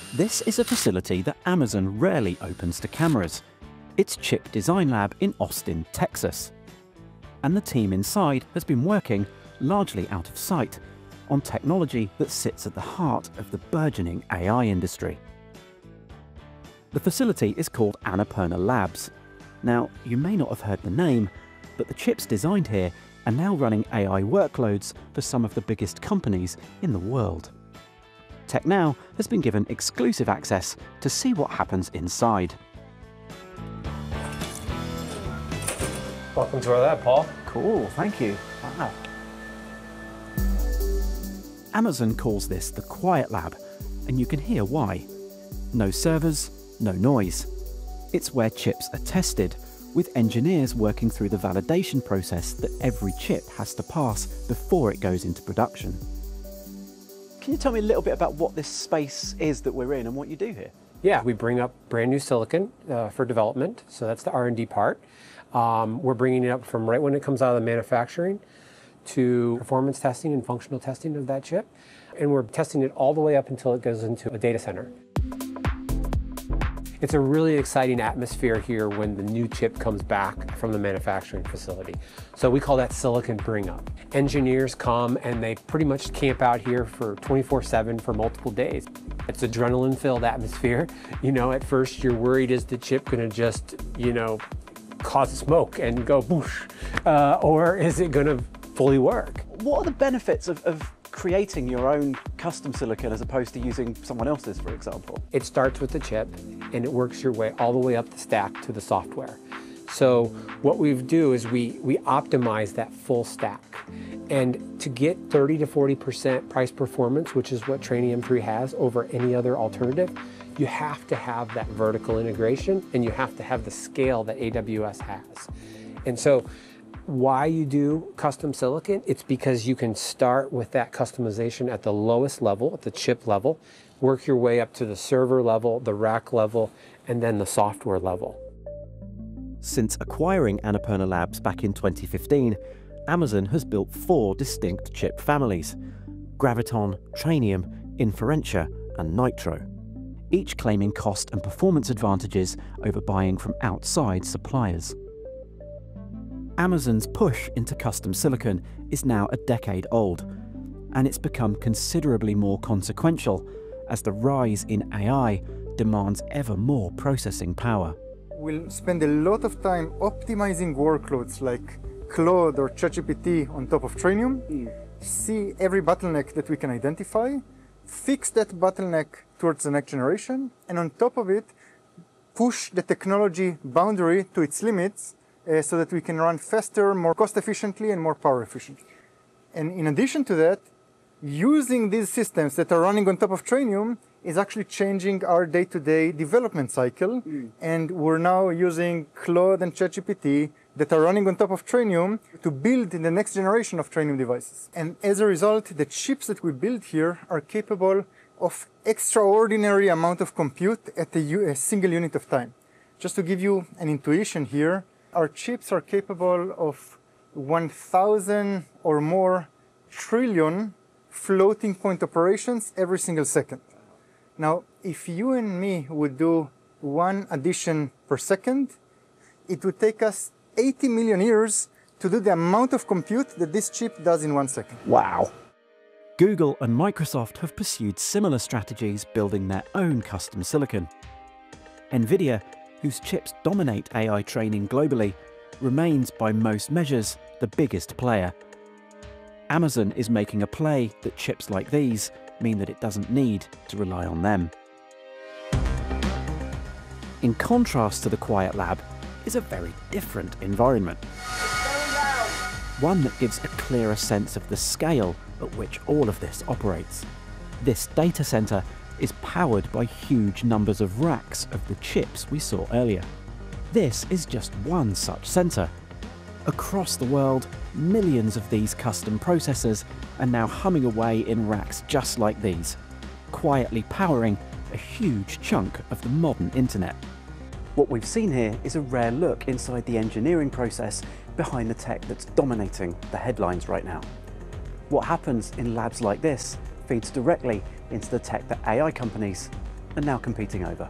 This is a facility that Amazon rarely opens to cameras. It's Chip Design Lab in Austin, Texas. And the team inside has been working, largely out of sight, on technology that sits at the heart of the burgeoning AI industry. The facility is called Annapurna Labs. Now, you may not have heard the name, but the chips designed here are now running AI workloads for some of the biggest companies in the world. TechNow has been given exclusive access to see what happens inside. Welcome to our lab, Paul. Cool, thank you. Wow. Amazon calls this the Quiet Lab, and you can hear why. No servers, no noise. It's where chips are tested, with engineers working through the validation process that every chip has to pass before it goes into production. Can you tell me a little bit about what this space is that we're in and what you do here? Yeah, we bring up brand new silicon for development, so that's the R&D part. We're bringing it up from right when it comes out of the manufacturing to performance testing and functional testing of that chip, and we're testing it all the way up until it goes into a data center. It's a really exciting atmosphere here when the new chip comes back from the manufacturing facility. So we call that silicon bring up. Engineers come and they pretty much camp out here for 24/7 for multiple days. It's adrenaline filled atmosphere. You know, at first you're worried, is the chip gonna just, cause smoke and go boosh, or is it gonna fully work? What are the benefits of creating your own custom silicon as opposed to using someone else's, for example? It starts with the chip and it works your way all the way up the stack to the software. So what we do is we optimize that full stack. And to get 30 to 40% price performance, which is what Trainium 3 has over any other alternative, you have to have that vertical integration and you have to have the scale that AWS has. And so why you do custom silicon, it's because you can start with that customization at the lowest level, at the chip level, work your way up to the server level, the rack level, and then the software level. Since acquiring Annapurna Labs back in 2015, Amazon has built 4 distinct chip families: Graviton, Trainium, Inferentia, and Nitro, each claiming cost and performance advantages over buying from outside suppliers. Amazon's push into custom silicon is now a decade old, and it's become considerably more consequential as the rise in AI demands ever more processing power. We'll spend a lot of time optimizing workloads like Claude or ChatGPT on top of Trainium, see every bottleneck that we can identify, fix that bottleneck towards the next generation, and on top of it, push the technology boundary to its limits so that we can run faster, more cost efficiently, and more power efficiently. And in addition to that, using these systems that are running on top of Trainium is actually changing our day-to-day development cycle. And we're now using Claude and ChatGPT that are running on top of Trainium to build the next generation of Trainium devices. And as a result, the chips that we build here are capable of extraordinary amount of compute at a single unit of time. Just to give you an intuition here, our chips are capable of 1,000 or more trillion floating point operations every single second. Now, if you and me would do 1 addition per second, it would take us 80 million years to do the amount of compute that this chip does in 1 second. Wow. Google and Microsoft have pursued similar strategies building their own custom silicon. NVIDIA, whose chips dominate AI training globally, remains by most measures the biggest player. Amazon is making a play that chips like these mean that it doesn't need to rely on them. In contrast to the Quiet Lab is a very different environment. One that gives a clearer sense of the scale at which all of this operates. This data center is powered by huge numbers of racks of the chips we saw earlier. This is just one such center. Across the world, millions of these custom processors are now humming away in racks just like these, quietly powering a huge chunk of the modern internet. What we've seen here is a rare look inside the engineering process behind the tech that's dominating the headlines right now. What happens in labs like this feeds directly into the tech that AI companies are now competing over.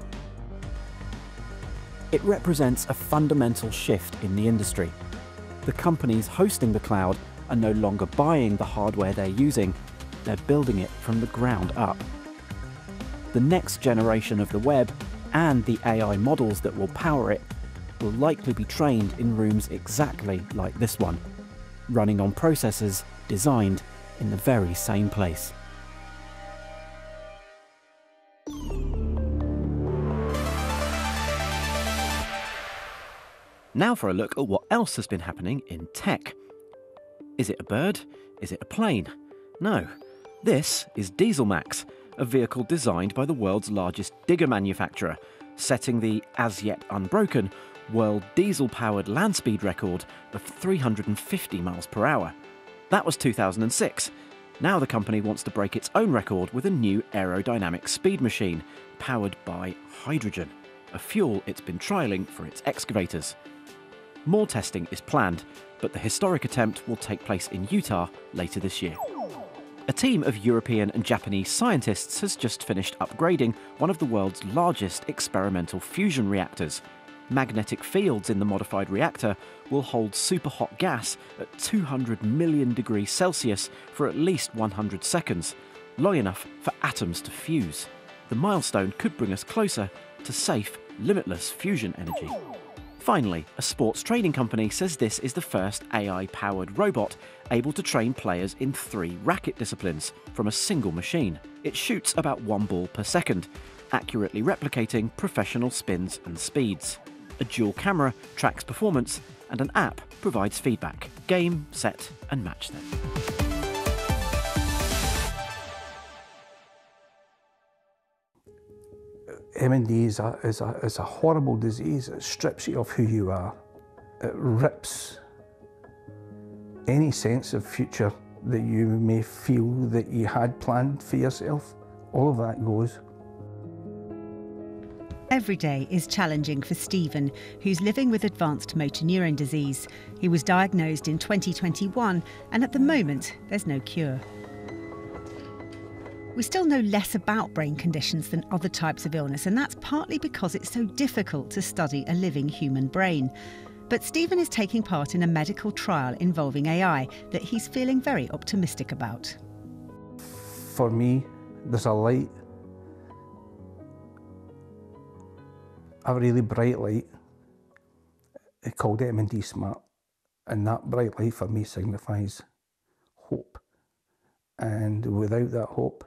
It represents a fundamental shift in the industry. The companies hosting the cloud are no longer buying the hardware they're using, they're building it from the ground up. The next generation of the web and the AI models that will power it will likely be trained in rooms exactly like this one, running on processors designed in the very same place. Now for a look at what else has been happening in tech. Is it a bird? Is it a plane? No. This is Dieselmax, a vehicle designed by the world's largest digger manufacturer, setting the as yet unbroken world diesel-powered land speed record of 350 miles per hour. That was 2006. Now the company wants to break its own record with a new aerodynamic speed machine powered by hydrogen, a fuel it's been trialling for its excavators. More testing is planned, but the historic attempt will take place in Utah later this year. A team of European and Japanese scientists has just finished upgrading one of the world's largest experimental fusion reactors. Magnetic fields in the modified reactor will hold superhot gas at 200 million degrees Celsius for at least 100 seconds, long enough for atoms to fuse. The milestone could bring us closer to safe, limitless fusion energy. Finally, a sports training company says this is the first AI-powered robot able to train players in 3 racket disciplines from a single machine. It shoots about 1 ball per second, accurately replicating professional spins and speeds. A dual camera tracks performance, and an app provides feedback. Game, set, and match them. MND is a horrible disease. It strips you of who you are. It rips any sense of future that you may feel that you had planned for yourself. All of that goes. Every day is challenging for Stephen, who's living with advanced motor neurone disease. He was diagnosed in 2021, and at the moment, there's no cure. We still know less about brain conditions than other types of illness, and that's partly because it's so difficult to study a living human brain. But Stephen is taking part in a medical trial involving AI that he's feeling very optimistic about. For me, there's a light, a really bright light, called MND Smart, and that bright light for me signifies hope. And without that hope,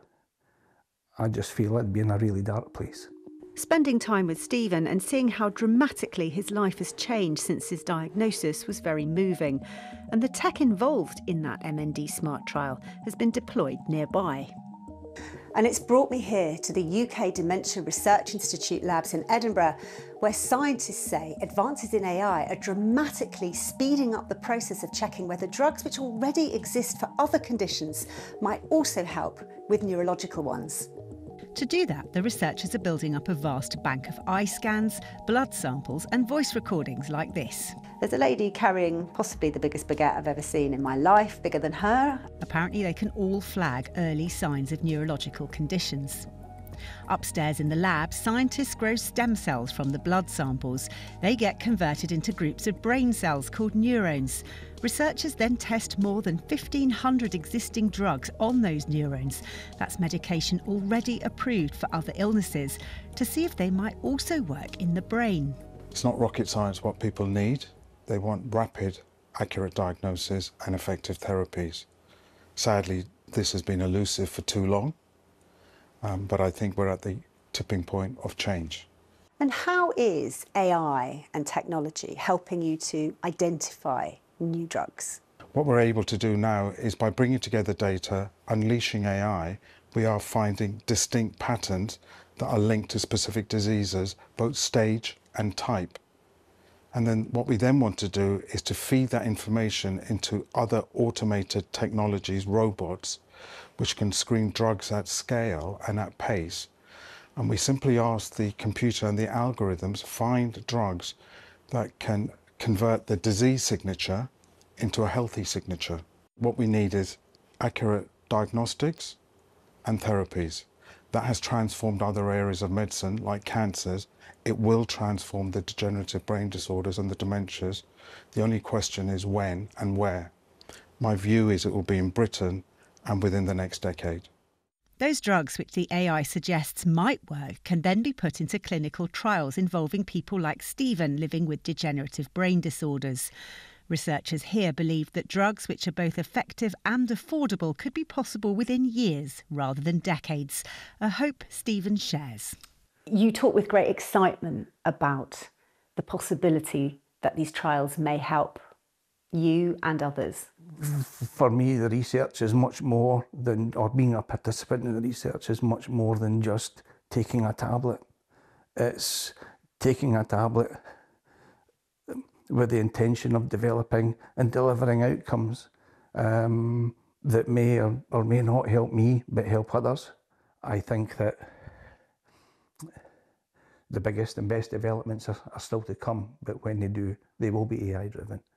I just feel I'd be in a really dark place. Spending time with Stephen and seeing how dramatically his life has changed since his diagnosis was very moving. And the tech involved in that MND Smart trial has been deployed nearby. And it's brought me here to the UK Dementia Research Institute labs in Edinburgh, where scientists say advances in AI are dramatically speeding up the process of checking whether drugs which already exist for other conditions might also help with neurological ones. To do that, the researchers are building up a vast bank of eye scans, blood samples and voice recordings like this. There's a lady carrying possibly the biggest baguette I've ever seen in my life, bigger than her. Apparently they can all flag early signs of neurological conditions. Upstairs in the lab, scientists grow stem cells from the blood samples. They get converted into groups of brain cells called neurons. Researchers then test more than 1,500 existing drugs on those neurons. That's medication already approved for other illnesses, to see if they might also work in the brain. It's not rocket science what people need. They want rapid, accurate diagnosis and effective therapies. Sadly, this has been elusive for too long. But I think we're at the tipping point of change. And how is AI and technology helping you to identify new drugs? What we're able to do now is by bringing together data, unleashing AI, we are finding distinct patterns that are linked to specific diseases, both stage and type. And then what we then want to do is to feed that information into other automated technologies, robots, which can screen drugs at scale and at pace. And we simply ask the computer and the algorithms find drugs that can convert the disease signature into a healthy signature. What we need is accurate diagnostics and therapies. that has transformed other areas of medicine, like cancers. It will transform the degenerative brain disorders and the dementias. The only question is when and where. My view is it will be in Britain and within the next decade. Those drugs which the AI suggests might work can then be put into clinical trials involving people like Stephen living with degenerative brain disorders. Researchers here believe that drugs which are both effective and affordable could be possible within years rather than decades, a hope Stephen shares. You talk with great excitement about the possibility that these trials may help you and others. For me, the research is much more than, or being a participant in the research is much more than just taking a tablet. It's taking a tablet with the intention of developing and delivering outcomes that may or may not help me, but help others. I think that the biggest and best developments are still to come, but when they do, they will be AI driven.